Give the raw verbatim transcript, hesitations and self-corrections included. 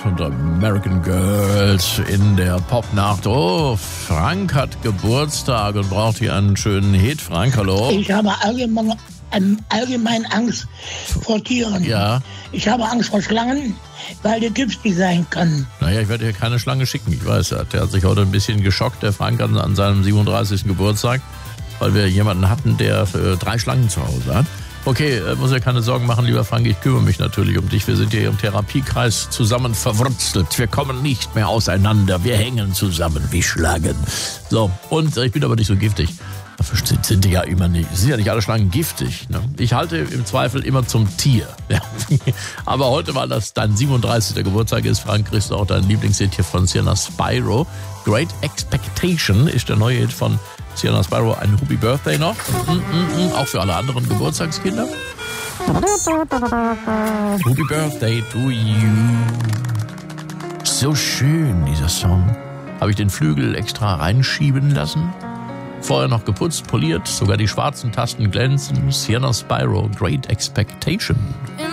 und American Girls in der Popnacht. Oh, Frank hat Geburtstag und braucht hier einen schönen Hit. Frank, hallo. Ich habe allgemein, ähm, allgemein Angst vor Tieren. Ja. Ich habe Angst vor Schlangen, weil die giftig sein können. Naja, ich werde hier keine Schlange schicken. Ich weiß, der hat sich heute ein bisschen geschockt, der Frank, an, an seinem siebenunddreißigsten Geburtstag, weil wir jemanden hatten, der äh, drei Schlangen zu Hause hat. Okay, äh, muss ja keine Sorgen machen, lieber Frank, ich kümmere mich natürlich um dich. Wir sind hier im Therapiekreis zusammen verwurzelt. Wir kommen nicht mehr auseinander. Wir hängen zusammen wie Schlangen. So, und äh, ich bin aber nicht so giftig. Dafür sind, sind die ja immer nicht, sind ja nicht alle Schlangen giftig. Ne? Ich halte im Zweifel immer zum Tier. Ja. Aber heute, weil das dein siebenunddreißigster Geburtstag ist, Frank, kriegst du auch dein Lieblingshit hier von Sienna Spyro. Great Expectation ist der neue Hit von Sienna Spyro. Ein Happy Birthday noch. Mm, mm, mm, auch für alle anderen Geburtstagskinder. Happy Birthday to you. So schön, dieser Song. Habe ich den Flügel extra reinschieben lassen. Vorher noch geputzt, poliert, sogar die schwarzen Tasten glänzen. Sienna Spyro, Great Expectation.